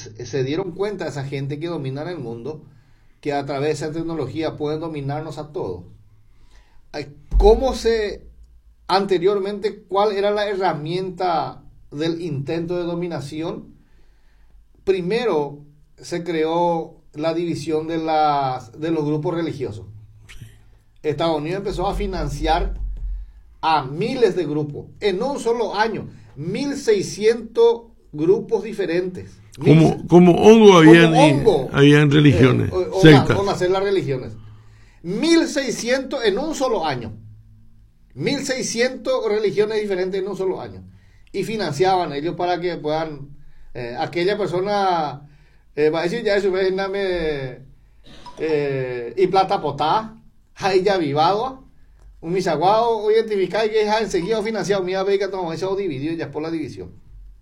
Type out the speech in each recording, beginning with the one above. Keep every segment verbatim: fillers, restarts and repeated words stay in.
se dieron cuenta esa gente que domina el mundo, que a través de esa tecnología pueden dominarnos a todos. ¿Cómo se, anteriormente, cuál era la herramienta del intento de dominación? Primero se creó la división de, las, de los grupos religiosos. Estados Unidos empezó a financiar a miles de grupos en un solo año, mil seiscientos grupos diferentes. Como, como hongo habían, como hongo, habían religiones, eh, o, o, sectas. O nacer las religiones. mil seiscientos en un solo año. mil seiscientos religiones diferentes en un solo año. Y financiaban ellos para que puedan, eh, aquella persona, eh, va a decir ya eso, eh, y plata potá, ahí ya vivado, un misaguado, identificado y que es enseguida financiado, mira, ve que todo eso dividido ya por la división.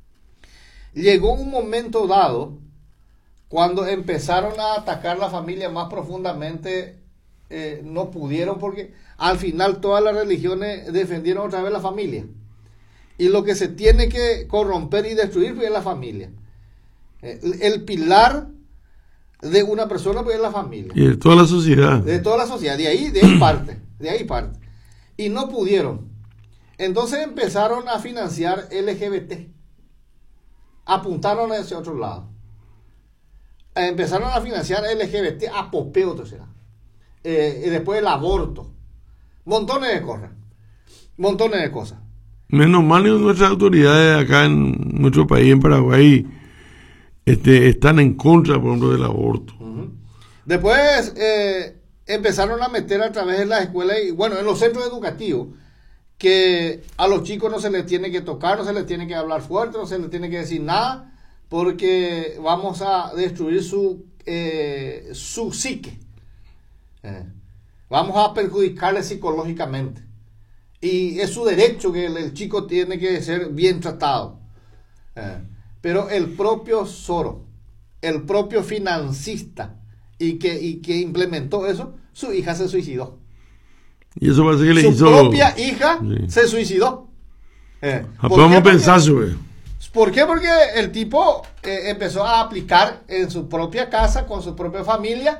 Llegó un momento dado cuando empezaron a atacar la familia más profundamente, eh, no pudieron porque al final todas las religiones defendieron otra vez la familia. Y lo que se tiene que corromper y destruir pues, es la familia. El, el pilar de una persona pues, es la familia. Y de toda la sociedad. De toda la sociedad. De ahí, de ahí parte. De ahí parte. Y no pudieron. Entonces empezaron a financiar L G B T. Apuntaron hacia otro lado. Empezaron a financiar L G B T, apopeo, tercera. Eh, y después el aborto. Montones de cosas. Montones de cosas. Menos mal que nuestras autoridades acá en nuestro país, en Paraguay, este, están en contra, por ejemplo, del aborto. Uh-huh. Después eh, empezaron a meter a través de las escuelas, y bueno, en los centros educativos, que a los chicos no se les tiene que tocar, no se les tiene que hablar fuerte, no se les tiene que decir nada, porque vamos a destruir su, eh, su psique. Eh, vamos a perjudicarle psicológicamente. Y es su derecho que el, el chico tiene que ser bien tratado. Eh, pero el propio Soros, el propio financista, y que, y que implementó eso, su hija se suicidó. Y eso parece que le su hizo... propia hija sí. se suicidó. Eh, Podemos pensar sobre eso. ¿Por qué? Porque el tipo eh, empezó a aplicar en su propia casa, con su propia familia,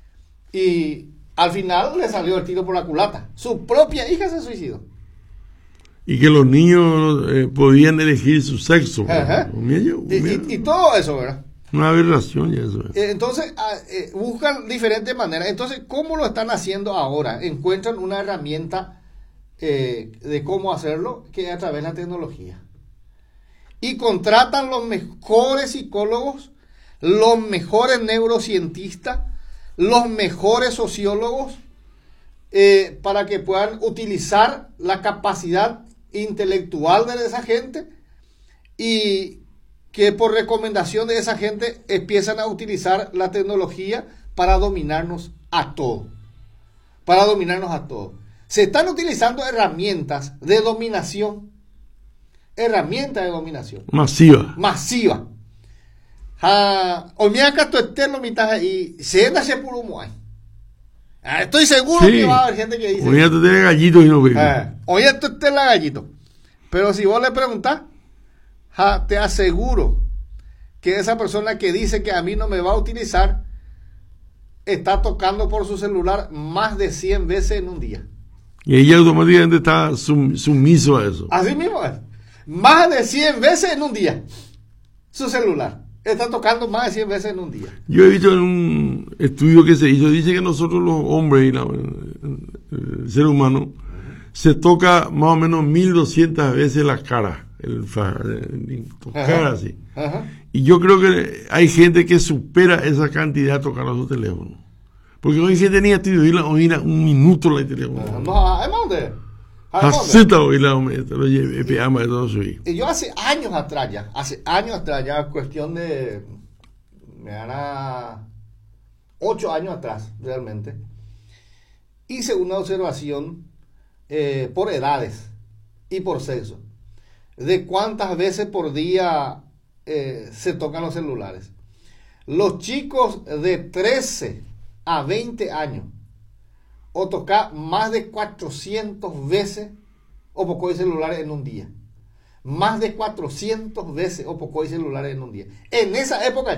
y al final le salió el tiro por la culata. Su propia hija se suicidó. Y que los niños eh, podían elegir su sexo. Ajá. Mira, mira. Y, y, y todo eso, ¿verdad? Una aberración ya eso. Entonces, eh, buscan diferentes maneras. Entonces, ¿cómo lo están haciendo ahora? Encuentran una herramienta eh, de cómo hacerlo, que es a través de la tecnología. Y contratan los mejores psicólogos, los mejores neurocientistas, los mejores sociólogos, eh, para que puedan utilizar la capacidad intelectual de esa gente y que por recomendación de esa gente empiezan a utilizar la tecnología para dominarnos a todos. Para dominarnos a todos. Se están utilizando herramientas de dominación. Herramientas de dominación. Masiva. Masiva. Hoy me acá tu eterno mitad y se anda se puro muay. Estoy seguro sí. que va a haber gente que dice. Oye, tú tienes gallito y no veo. Eh, Oye, tú tienes la gallito. Pero si vos le preguntás, ja, te aseguro que esa persona que dice que a mí no me va a utilizar está tocando por su celular más de cien veces en un día. Y ella automáticamente está sum, sumiso a eso. Así mismo es. Más de cien veces en un día. Su celular está tocando más de cien veces en un día. Yo he visto en un estudio que se hizo, dice que nosotros los hombres y la, el ser humano se toca más o menos mil doscientas veces la cara. El, el tocar ajá, así. Ajá. Y yo creo que hay gente que supera esa cantidad tocando su teléfono. Porque hoy gente ni a ti oír un minuto la teléfono. No, hay más de. Haceta oír la lo llevé pegama de todo su hijo. Y yo hace años atrás ya, hace años atrás ya, cuestión de. Me gana. Ocho años atrás, realmente. Hice una observación eh, por edades y por sexo. De cuántas veces por día eh, se tocan los celulares. Los chicos de trece a veinte años o tocar más de cuatrocientas veces o poco de celulares en un día. Más de cuatrocientas veces o poco de celulares en un día. En esa época